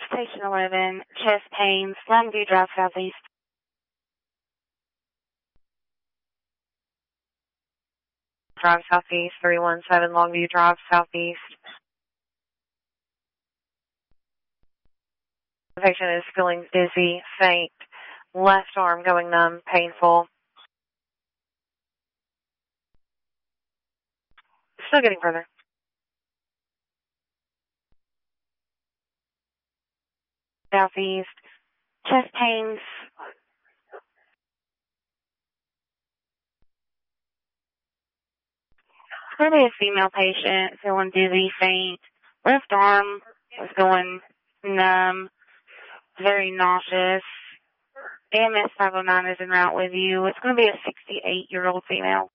Station 11, chest pains, Longview Drive Southeast. Drive Southeast, 317 Longview Drive Southeast. The patient is feeling dizzy, faint, left arm going numb, painful. Still getting further. Southeast, chest pains. It's going to be a female patient, feeling dizzy, faint. Left arm is going numb, very nauseous. AMS 509 is en route with you. It's going to be a 68-year-old female.